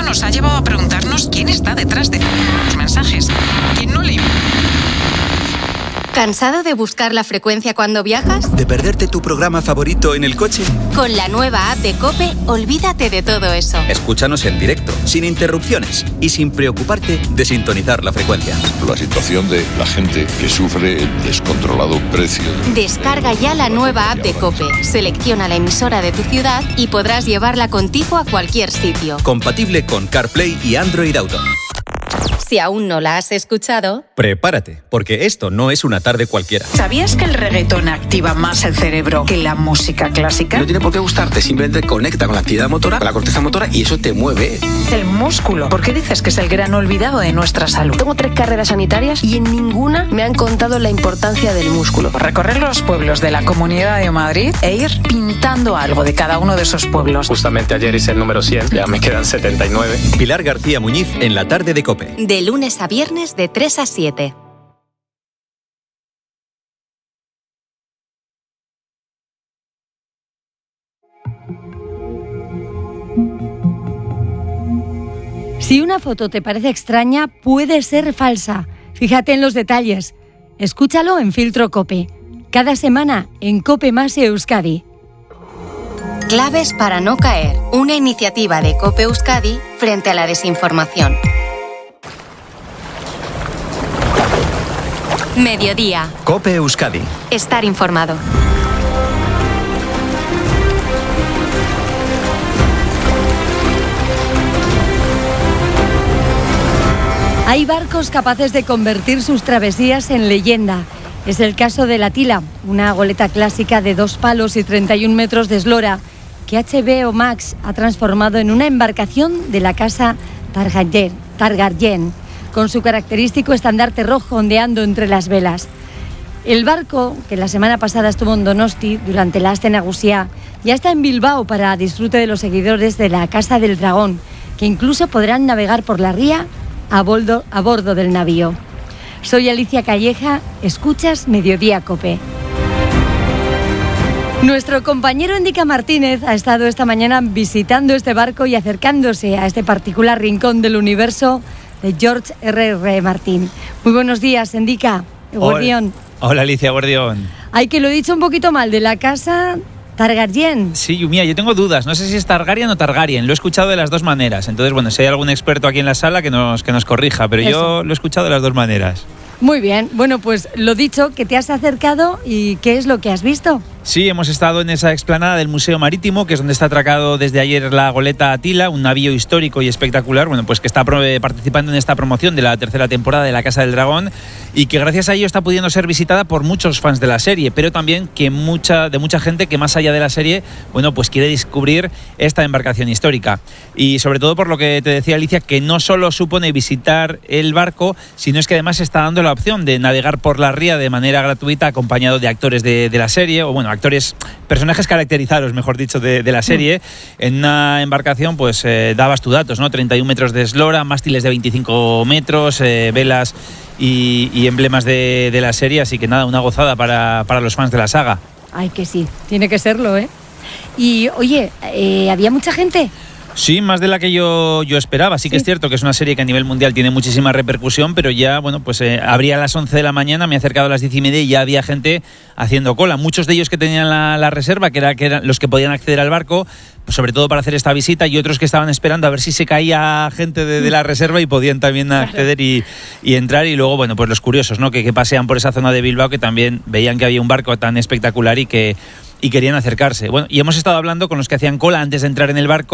nos ha llevado a preguntarnos quién está detrás de los mensajes. ¿Quién no le... ¿Cansado de buscar la frecuencia cuando viajas? ¿De perderte tu programa favorito en el coche? Con la nueva app de COPE, olvídate de todo eso. Escúchanos en directo, sin interrupciones y sin preocuparte de sintonizar la frecuencia. La situación de la gente que sufre el descontrolado precio. Descarga ya la nueva app de COPE, selecciona la emisora de tu ciudad y podrás llevarla contigo a cualquier sitio. Compatible con CarPlay y Android Auto. Si aún no la has escuchado, prepárate, porque esto no es una tarde cualquiera. ¿Sabías que el reggaetón activa más el cerebro que la música clásica? No tiene por qué gustarte, simplemente conecta con la actividad motora, con la corteza motora y eso te mueve. El músculo. ¿Por qué dices que es el gran olvidado de nuestra salud? Tengo 3 carreras sanitarias y en ninguna me han contado la importancia del músculo. Recorrer los pueblos de la Comunidad de Madrid e ir pintando algo de cada uno de esos pueblos. Justamente ayer hice el número 100, ya me quedan 79. Pilar García Muñiz en la tarde de COPE. de lunes a viernes de 3 a 7. Si una foto te parece extraña, puede ser falsa. Fíjate en los detalles. Escúchalo en Filtro COPE. Cada semana en COPE Más Euskadi. Claves para no caer. Una iniciativa de COPE Euskadi frente a la desinformación. Mediodía. COPE Euskadi. Estar informado. Hay barcos capaces de convertir sus travesías en leyenda. Es el caso de la Tila, una goleta clásica de 2 palos y 31 metros de eslora, que HBO Max ha transformado en una embarcación de la casa Targaryen, con su característico estandarte rojo ondeando entre las velas. El barco, que la semana pasada estuvo en Donosti durante la Aste Nagusia, ya está en Bilbao para disfrute de los seguidores de la Casa del Dragón, que incluso podrán navegar por la ría a bordo del navío. Soy Alicia Calleja, escuchas Mediodía COPE. Nuestro compañero Endica Martínez ha estado esta mañana visitando este barco y acercándose a este particular rincón del universo de George R.R. Martin. Muy buenos días, Endica. Guardión. Hola, Alicia Guardión. Ay, que lo he dicho un poquito mal, de la casa Targaryen. Sí, mira, yo tengo dudas. No sé si es Targaryen o Targaryen. Lo he escuchado de las dos maneras. Entonces, bueno, si hay algún experto aquí en la sala que nos corrija. Pero yo lo he escuchado de las dos maneras. Muy bien. Bueno, pues lo dicho, que te has acercado y ¿qué es lo que has visto? Sí, hemos estado en esa explanada del Museo Marítimo, que es donde está atracado desde ayer la goleta Atila, un navío histórico y espectacular, bueno, pues que está participando en esta promoción de la 3ª temporada de La Casa del Dragón y que gracias a ello está pudiendo ser visitada por muchos fans de la serie, pero también que mucha gente que más allá de la serie, bueno, pues quiere descubrir esta embarcación histórica. Y sobre todo por lo que te decía Alicia, que no solo supone visitar el barco, sino es que además está dando la opción de navegar por la ría de manera gratuita acompañado de actores de la serie, o bueno, personajes caracterizados, mejor dicho, de la serie. En una embarcación, pues dabas tus datos, ¿no? 31 metros de eslora, mástiles de 25 metros, velas y emblemas de la serie, así que nada, una gozada para los fans de la saga. Ay, que sí, tiene que serlo, ¿eh? Y, oye, ¿había mucha gente? Sí, más de la que yo esperaba. Sí que es cierto que es una serie que a nivel mundial tiene muchísima repercusión, pero ya, bueno, pues abría a las 11 de la mañana, me he acercado a las 10:30 y ya había gente haciendo cola. Muchos de ellos que tenían la reserva, que eran los que podían acceder al barco, pues sobre todo para hacer esta visita, y otros que estaban esperando a ver si se caía gente de la reserva y podían también acceder y entrar. Y luego, bueno, pues los curiosos, ¿no? Que pasean por esa zona de Bilbao, que también veían que había un barco tan espectacular y querían acercarse. Bueno, y hemos estado hablando con los que hacían cola antes de entrar en el barco.